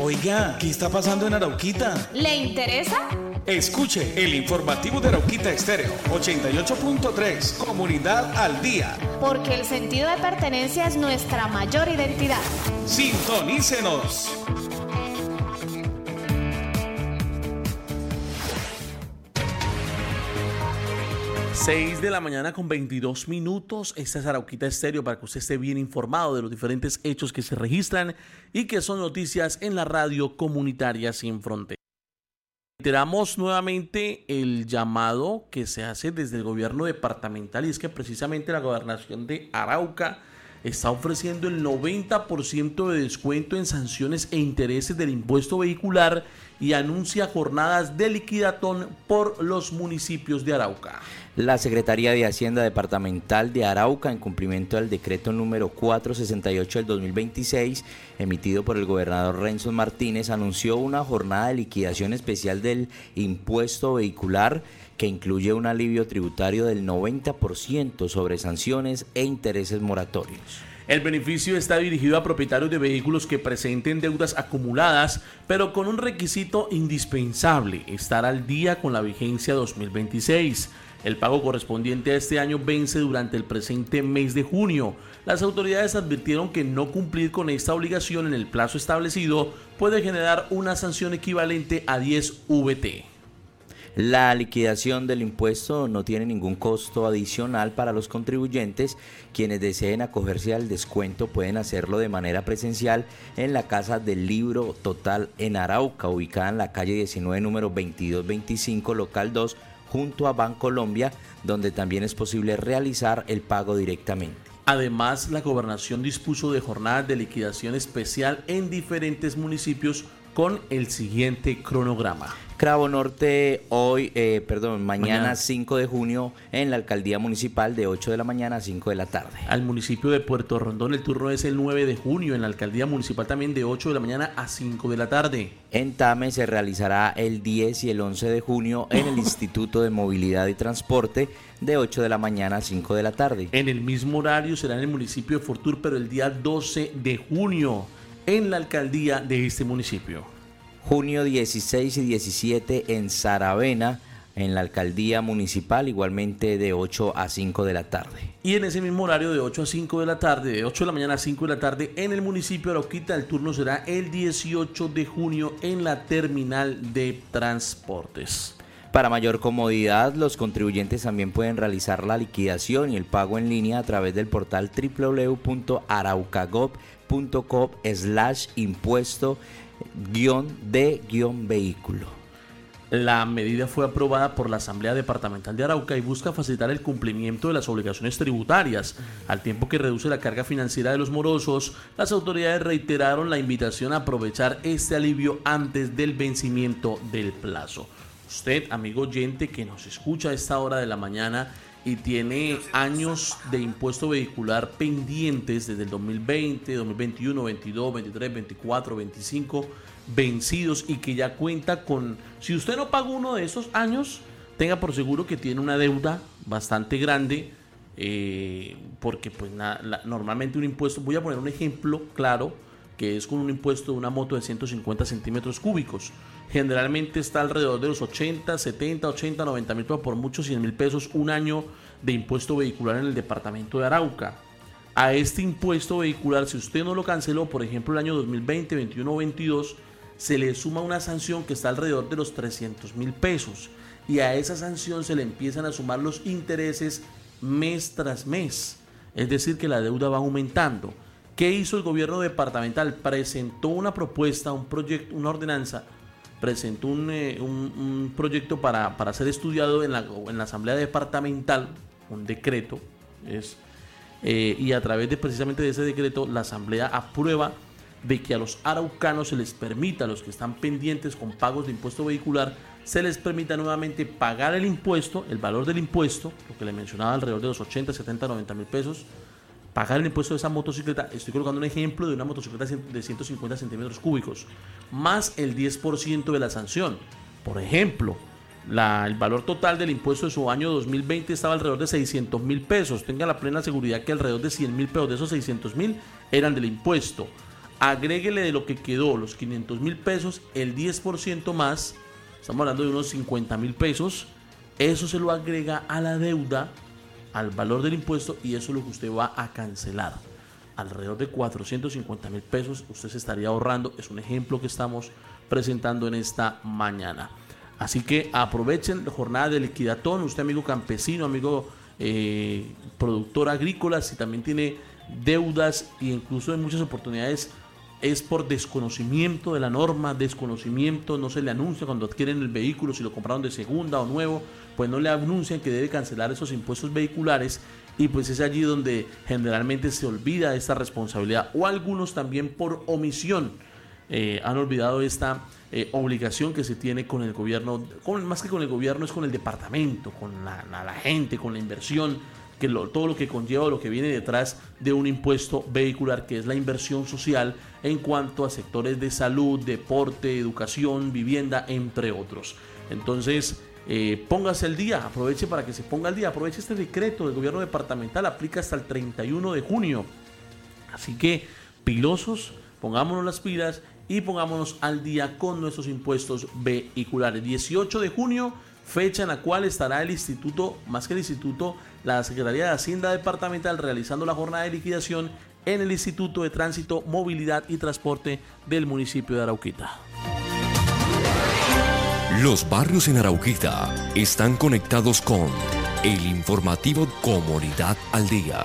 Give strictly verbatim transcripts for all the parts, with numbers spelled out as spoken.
Oiga, ¿qué está pasando en Arauquita? ¿Le interesa? Escuche el informativo de Arauquita Estéreo ochenta y ocho punto tres, Comunidad al Día. Porque el sentido de pertenencia es nuestra mayor identidad. ¡Sintonícenos! seis de la mañana con veintidós minutos. Esta es Arauquita Estéreo para que usted esté bien informado de los diferentes hechos que se registran y que son noticias en la radio comunitaria Sin Fronteras. Reiteramos nuevamente el llamado que se hace desde el gobierno departamental, y es que precisamente la gobernación de Arauca está ofreciendo el noventa por ciento de descuento en sanciones e intereses del impuesto vehicular y anuncia jornadas de liquidatón por los municipios de Arauca. La Secretaría de Hacienda Departamental de Arauca, en cumplimiento del decreto número cuatrocientos sesenta y ocho del dos mil veintiséis, emitido por el gobernador Renzo Martínez, anunció una jornada de liquidación especial del impuesto vehicular que incluye un alivio tributario del noventa por ciento sobre sanciones e intereses moratorios. El beneficio está dirigido a propietarios de vehículos que presenten deudas acumuladas, pero con un requisito indispensable: estar al día con la vigencia dos mil veintiséis. El pago correspondiente a este año vence durante el presente mes de junio. Las autoridades advirtieron que no cumplir con esta obligación en el plazo establecido puede generar una sanción equivalente a diez V T. La liquidación del impuesto no tiene ningún costo adicional para los contribuyentes. Quienes deseen acogerse al descuento pueden hacerlo de manera presencial en la Casa del Libro Total en Arauca, ubicada en la calle diecinueve, número veintidós veinticinco, local dos, junto a Bancolombia, donde también es posible realizar el pago directamente. Además, la gobernación dispuso de jornadas de liquidación especial en diferentes municipios con el siguiente cronograma. Cravo Norte hoy, eh, perdón, mañana, mañana cinco de junio en la alcaldía municipal de ocho de la mañana a cinco de la tarde. Al municipio de Puerto Rondón el turno es el nueve de junio en la alcaldía municipal también de ocho de la mañana a cinco de la tarde. En Tame se realizará el diez y el once de junio en el Instituto de Movilidad y Transporte de ocho de la mañana a cinco de la tarde. En el mismo horario será en el municipio de Fortur, pero el día doce de junio en la alcaldía de este municipio. Junio dieciséis y diecisiete en Saravena, en la alcaldía municipal, igualmente de ocho a cinco de la tarde. Y en ese mismo horario de ocho a cinco de la tarde, de ocho de la mañana a cinco de la tarde, en el municipio de Arauquita, el turno será el dieciocho de junio en la terminal de transportes. Para mayor comodidad, los contribuyentes también pueden realizar la liquidación y el pago en línea a través del portal doble u doble u doble u punto araucagob punto co slash impuesto guión de guión vehículo. La medida fue aprobada por la Asamblea Departamental de Arauca y busca facilitar el cumplimiento de las obligaciones tributarias. Al tiempo que reduce la carga financiera de los morosos, las autoridades reiteraron la invitación a aprovechar este alivio antes del vencimiento del plazo. Usted, amigo oyente que nos escucha a esta hora de la mañana y tiene años de impuesto vehicular pendientes desde el dos mil veinte, dos mil veintiuno, veintidós, veintitrés, veinticuatro, veinticinco vencidos y que ya cuenta con, si usted no pagó uno de esos años, tenga por seguro que tiene una deuda bastante grande, eh, porque pues na, la, normalmente un impuesto, voy a poner un ejemplo claro, que es con un impuesto de una moto de ciento cincuenta centímetros cúbicos. Generalmente está alrededor de los ochenta, setenta, ochenta, noventa mil pesos, por muchos cien mil pesos, un año de impuesto vehicular en el departamento de Arauca. A este impuesto vehicular, si usted no lo canceló, por ejemplo, el año dos mil veinte, veintiuno o veintidós, se le suma una sanción que está alrededor de los trescientos mil pesos. Y a esa sanción se le empiezan a sumar los intereses mes tras mes. Es decir, que la deuda va aumentando. ¿Qué hizo el gobierno departamental? Presentó una propuesta, un proyecto, una ordenanza, presentó un, eh, un, un proyecto para, para ser estudiado en la, en la Asamblea Departamental, un decreto, es, eh, y a través de precisamente de ese decreto, la Asamblea aprueba de que a los araucanos se les permita, a los que están pendientes con pagos de impuesto vehicular, se les permita nuevamente pagar el impuesto, el valor del impuesto, lo que le mencionaba, alrededor de los ochenta, setenta, noventa mil pesos, pagar el impuesto de esa motocicleta. Estoy colocando un ejemplo de una motocicleta de ciento cincuenta centímetros cúbicos, más el diez por ciento de la sanción. Por ejemplo, la, el valor total del impuesto de su año dos mil veinte estaba alrededor de seiscientos mil pesos. Tenga la plena seguridad que alrededor de cien mil pesos de esos seiscientos mil eran del impuesto. agréguele de lo que quedó, los quinientos mil pesos, el diez por ciento más, estamos hablando de unos cincuenta mil pesos, eso se lo agrega a la deuda, al valor del impuesto, y eso es lo que usted va a cancelar. Alrededor de cuatrocientos cincuenta mil pesos usted se estaría ahorrando. Es un ejemplo que estamos presentando en esta mañana. Así que aprovechen la jornada de liquidatón. Usted, amigo campesino, amigo eh, productor agrícola, si también tiene deudas e incluso en muchas oportunidades es por desconocimiento de la norma, desconocimiento, no se le anuncia cuando adquieren el vehículo, si lo compraron de segunda o nuevo, pues no le anuncian que debe cancelar esos impuestos vehiculares, y pues es allí donde generalmente se olvida esta responsabilidad, o algunos también por omisión eh, han olvidado esta eh, obligación que se tiene con el gobierno, con, más que con el gobierno es con el departamento, con la, la, la gente, con la inversión, que lo, todo lo que conlleva, lo que viene detrás de un impuesto vehicular, que es la inversión social en cuanto a sectores de salud, deporte, educación, vivienda, entre otros. Entonces, eh, póngase al día, aproveche para que se ponga al día, aproveche este decreto del gobierno departamental, aplica hasta el treinta y uno de junio. Así que, pilosos, pongámonos las pilas y pongámonos al día con nuestros impuestos vehiculares. dieciocho de junio, fecha en la cual estará el instituto, más que el instituto, la Secretaría de Hacienda Departamental realizando la jornada de liquidación en el Instituto de Tránsito, Movilidad y Transporte del municipio de Arauquita. Los barrios en Arauquita están conectados con el informativo Comunidad al Día.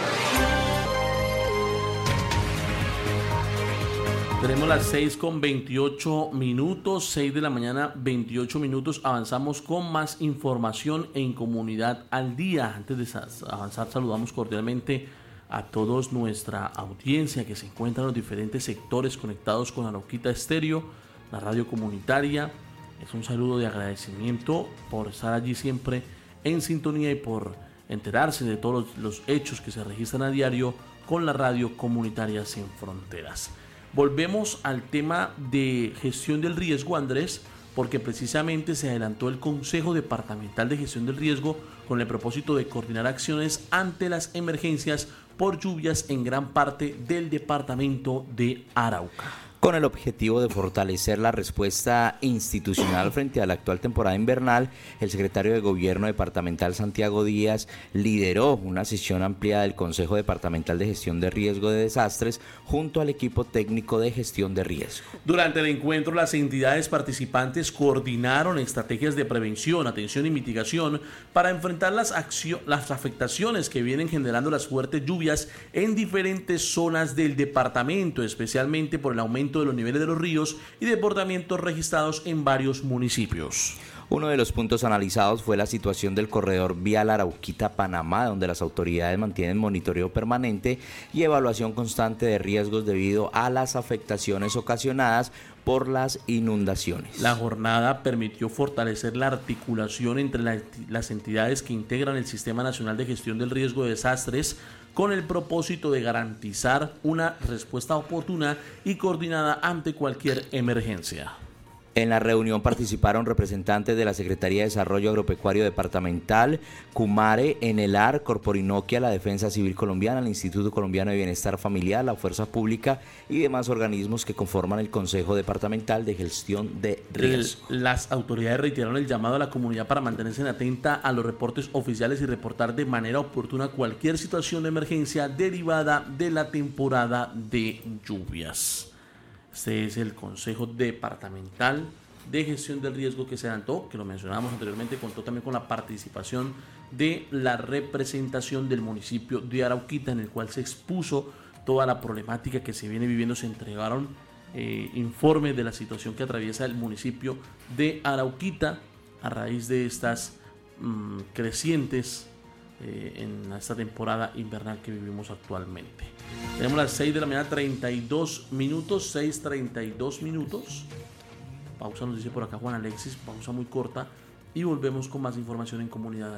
Tenemos las seis con veintiocho minutos, seis de la mañana, veintiocho minutos. Avanzamos con más información en Comunidad al Día. Antes de avanzar, saludamos cordialmente a todos nuestra audiencia que se encuentra en los diferentes sectores conectados con Arauquita Estéreo, la radio comunitaria. Es un saludo de agradecimiento por estar allí siempre en sintonía y por enterarse de todos los, los hechos que se registran a diario con la radio comunitaria Sin Fronteras. Volvemos al tema de gestión del riesgo, Andrés, porque precisamente se adelantó el Consejo Departamental de Gestión del Riesgo con el propósito de coordinar acciones ante las emergencias por lluvias en gran parte del departamento de Arauca. Con el objetivo de fortalecer la respuesta institucional frente a la actual temporada invernal, el secretario de Gobierno departamental Santiago Díaz lideró una sesión ampliada del Consejo Departamental de Gestión de Riesgo de Desastres junto al equipo técnico de gestión de riesgo. Durante el encuentro, las entidades participantes coordinaron estrategias de prevención, atención y mitigación para enfrentar las, accio- las afectaciones que vienen generando las fuertes lluvias en diferentes zonas del departamento, especialmente por el aumento de los niveles de los ríos y desbordamientos registrados en varios municipios. Uno de los puntos analizados fue la situación del corredor vial Arauquita-Panamá, donde las autoridades mantienen monitoreo permanente y evaluación constante de riesgos debido a las afectaciones ocasionadas por las inundaciones. La jornada permitió fortalecer la articulación entre la, las entidades que integran el Sistema Nacional de Gestión del Riesgo de Desastres, con el propósito de garantizar una respuesta oportuna y coordinada ante cualquier emergencia. En la reunión participaron representantes de la Secretaría de Desarrollo Agropecuario Departamental, Cumare, Enelar, Corporinoquia, la Defensa Civil Colombiana, el Instituto Colombiano de Bienestar Familiar, la Fuerza Pública y demás organismos que conforman el Consejo Departamental de Gestión de Riesgo. El, las autoridades reiteraron el llamado a la comunidad para mantenerse atenta a los reportes oficiales y reportar de manera oportuna cualquier situación de emergencia derivada de la temporada de lluvias. Este es el Consejo Departamental de Gestión del Riesgo que se adelantó, que lo mencionábamos anteriormente, contó también con la participación de la representación del municipio de Arauquita, en el cual se expuso toda la problemática que se viene viviendo. Se entregaron eh, informes de la situación que atraviesa el municipio de Arauquita a raíz de estas mmm, crecientes eh, en esta temporada invernal que vivimos actualmente. Tenemos las seis de la mañana, treinta y dos minutos, seis treinta y dos minutos. Pausa nos dice por acá Juan Alexis, pausa muy corta y volvemos con más información en Comunidad al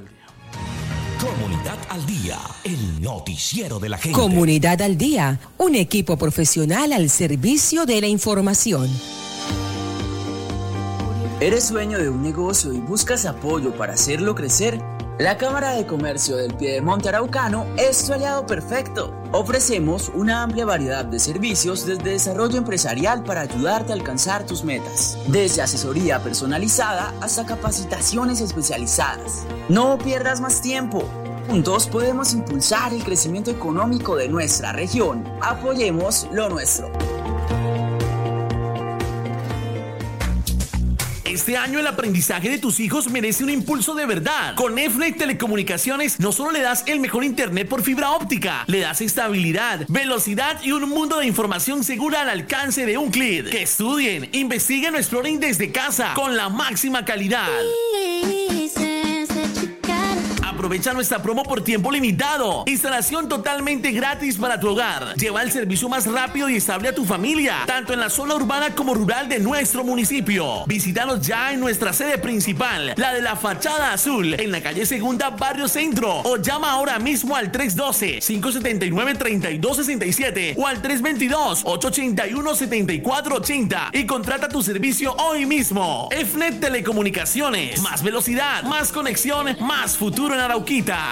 Día. Comunidad al Día, el noticiero de la gente. Comunidad al Día, un equipo profesional al servicio de la información. ¿Eres dueño de un negocio y buscas apoyo para hacerlo crecer? La Cámara de Comercio del Piedemonte Araucano es tu aliado perfecto. Ofrecemos una amplia variedad de servicios desde desarrollo empresarial para ayudarte a alcanzar tus metas. Desde asesoría personalizada hasta capacitaciones especializadas. No pierdas más tiempo. Juntos podemos impulsar el crecimiento económico de nuestra región. Apoyemos lo nuestro. Este año el aprendizaje de tus hijos merece un impulso de verdad. Con EFNET Telecomunicaciones no solo le das el mejor internet por fibra óptica, le das estabilidad, velocidad y un mundo de información segura al alcance de un clic. Que estudien, investiguen o exploren desde casa con la máxima calidad. Aprovecha nuestra promo por tiempo limitado. Instalación totalmente gratis para tu hogar. Lleva el servicio más rápido y estable a tu familia, tanto en la zona urbana como rural de nuestro municipio. Visítanos ya en nuestra sede principal, la de la Fachada Azul, en la calle Segunda, Barrio Centro, o llama ahora mismo al tres uno dos, cinco siete nueve, tres dos seis siete o al tres dos dos, ocho ocho uno, siete cuatro ocho cero y contrata tu servicio hoy mismo. EFNET Telecomunicaciones. Más velocidad, más conexión, más futuro en Arauquita.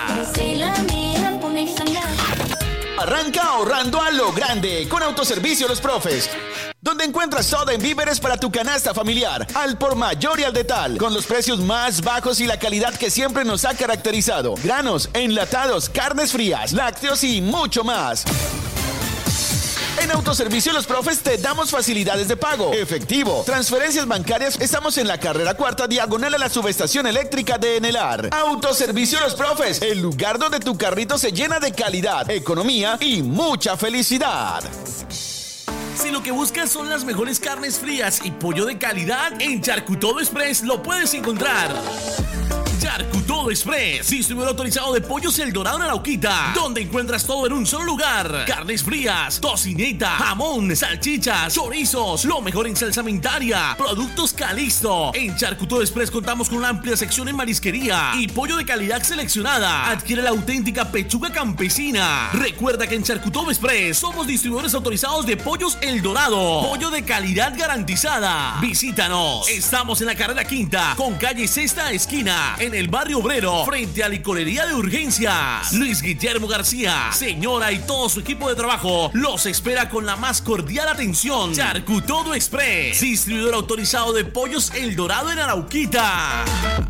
Arranca ahorrando a lo grande con Autoservicio Los Profes, donde encuentras todo en víveres para tu canasta familiar, al por mayor y al detal, con los precios más bajos y la calidad que siempre nos ha caracterizado. Granos, enlatados, carnes frías, lácteos y mucho más. En Autoservicio Los Profes te damos facilidades de pago, efectivo, transferencias bancarias. Estamos en la carrera cuarta, diagonal a la subestación eléctrica de Enelar. Autoservicio Los Profes, el lugar donde tu carrito se llena de calidad, economía y mucha felicidad. Si lo que buscas son las mejores carnes frías y pollo de calidad, en Charcutodo Express lo puedes encontrar. Charcutodo Express, distribuidor autorizado de Pollos El Dorado en Arauquita, donde encuentras todo en un solo lugar: carnes frías, tocineta, jamón, salchichas, chorizos, lo mejor en salsamentaria, productos Calixto. En Charcutodo Express contamos con una amplia sección en marisquería y pollo de calidad seleccionada. Adquiere la auténtica pechuga campesina. Recuerda que en Charcutodo Express somos distribuidores autorizados de Pollos El Dorado, pollo de calidad garantizada. Visítanos, estamos en la carrera quinta con calle Sexta esquina, en el barrio obrero, frente a Licorería de Urgencias. Luis Guillermo García, señora y todo su equipo de trabajo los espera con la más cordial atención. Charcutodo Express, distribuidor autorizado de Pollos El Dorado en Arauquita.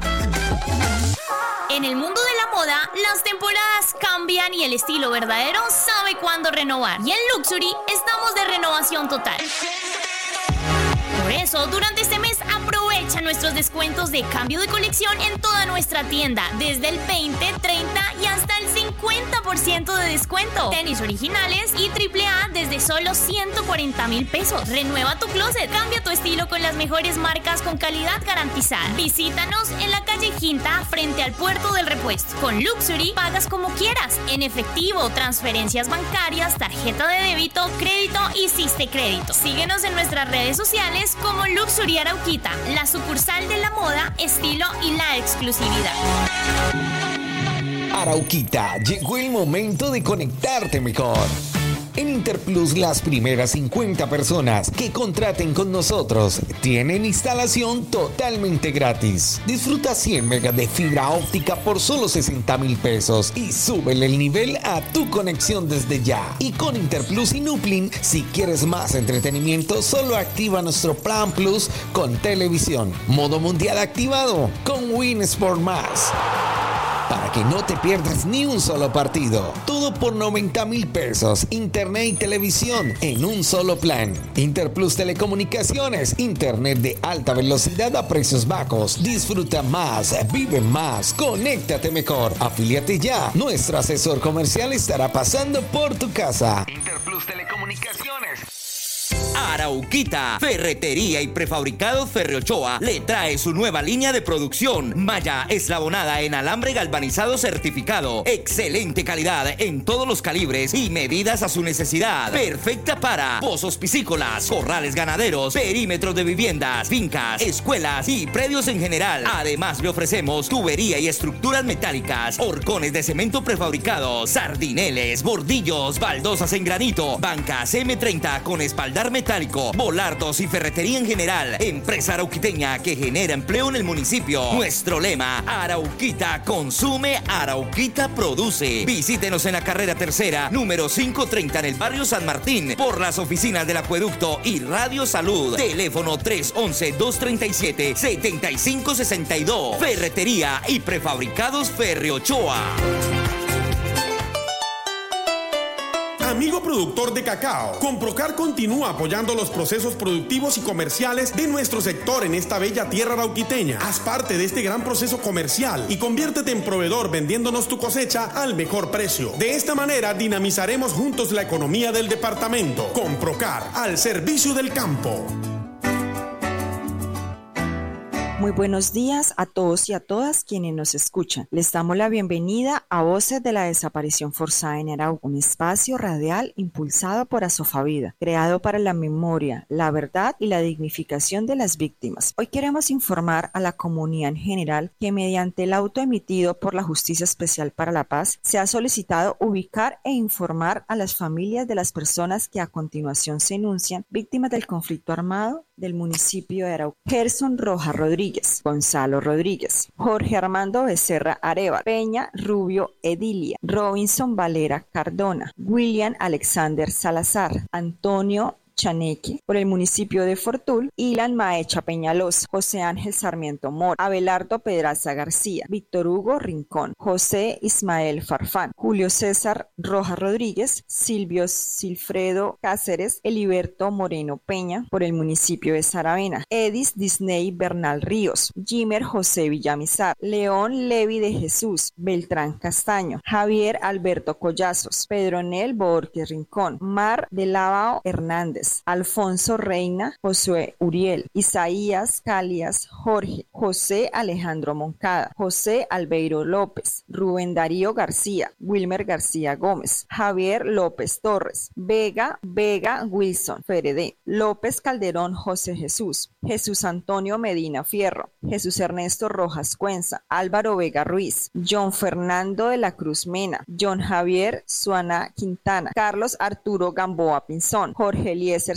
En el mundo de la moda, las temporadas cambian y el estilo verdadero sabe cuándo renovar. Y en Luxury estamos de renovación total. Por eso, durante este mes, aprovecha nuestros descuentos de cambio de colección en toda nuestra tienda, desde el veinte, treinta y hasta el cincuenta por ciento de descuento. Tenis originales y triple A desde solo ciento cuarenta mil pesos. Renueva tu closet, cambia tu estilo con las mejores marcas con calidad garantizada. Visítanos en la calle Quinta, frente al Puerto del Repuesto. Con Luxury pagas como quieras, en efectivo, transferencias bancarias, tarjeta de débito, crédito y Siste Crédito. Síguenos en nuestras redes sociales como Luxury Arauquita, la sucursal de la moda, estilo y la exclusividad. Arauquita, llegó el momento de conectarte mejor. En Interplus, las primeras cincuenta personas que contraten con nosotros tienen instalación totalmente gratis. Disfruta cien megas de fibra óptica por solo sesenta mil pesos y súbele el nivel a tu conexión desde ya. Y con Interplus y Nuplin, si quieres más entretenimiento, solo activa nuestro Plan Plus con televisión. Modo mundial activado con Win Sport Más. Para que no te pierdas ni un solo partido. Todo por noventa mil pesos. Internet y televisión en un solo plan. Interplus Telecomunicaciones. Internet de alta velocidad a precios bajos. Disfruta más. Vive más. Conéctate mejor. Afíliate ya. Nuestro asesor comercial estará pasando por tu casa. Interplus Telecomunicaciones. Arauquita, Ferretería y Prefabricados Ferreochoa le trae su nueva línea de producción. Malla eslabonada en alambre galvanizado certificado. Excelente calidad en todos los calibres y medidas a su necesidad. Perfecta para pozos piscícolas, corrales ganaderos, perímetros de viviendas, fincas, escuelas y predios en general. Además le ofrecemos tubería y estructuras metálicas, horcones de cemento prefabricados, sardineles, bordillos, baldosas en granito, bancas eme treinta con espaldar metálico metálico, volardos y ferretería en general. Empresa arauquiteña que genera empleo en el municipio. Nuestro lema, Arauquita consume, Arauquita produce. Visítenos en la carrera tercera, número quinientos treinta en el barrio San Martín, por las oficinas del Acueducto y Radio Salud. Teléfono tres once, dos treinta y siete, setenta y cinco sesenta y dos. Ferretería y prefabricados Ferriochoa. Amigo productor de cacao, Comprocar continúa apoyando los procesos productivos y comerciales de nuestro sector en esta bella tierra arauquiteña. Haz parte de este gran proceso comercial y conviértete en proveedor vendiéndonos tu cosecha al mejor precio. De esta manera dinamizaremos juntos la economía del departamento. Comprocar, al servicio del campo. Muy buenos días a todos y a todas quienes nos escuchan. Les damos la bienvenida a Voces de la Desaparición Forzada en Arauco, un espacio radial impulsado por Asofavida, creado para la memoria, la verdad y la dignificación de las víctimas. Hoy queremos informar a la comunidad en general que mediante el auto emitido por la Justicia Especial para la Paz se ha solicitado ubicar e informar a las familias de las personas que a continuación se enuncian víctimas del conflicto armado del municipio de Arauco. Gerson Rojas Rodríguez, Gonzalo Rodríguez, Jorge Armando Becerra Areva, Peña Rubio Edilia, Robinson Valera Cardona, William Alexander Salazar, Antonio Chaneque, por el municipio de Fortul, Ilan Maecha Peñalosa, José Ángel Sarmiento Mora, Abelardo Pedraza García, Víctor Hugo Rincón, José Ismael Farfán, Julio César Rojas Rodríguez, Silvio Silfredo Cáceres, Eliberto Moreno Peña, por el municipio de Saravena, Edis Disney Bernal Ríos, Jimer José Villamizar, León Levi de Jesús, Beltrán Castaño, Javier Alberto Collazos, Pedronel Borges Rincón, Mar de Lavao Hernández, Alfonso Reina, Josué Uriel, Isaías Calias Jorge, José Alejandro Moncada, José Albeiro López, Rubén Darío García, Wilmer García Gómez, Javier López Torres, Vega Vega Wilson Ferede, López Calderón José Jesús, Jesús Antonio Medina Fierro, Jesús Ernesto Rojas Cuenza, Álvaro Vega Ruiz, John Fernando de la Cruz Mena, John Javier Suana Quintana, Carlos Arturo Gamboa Pinzón, Jorge Eliezer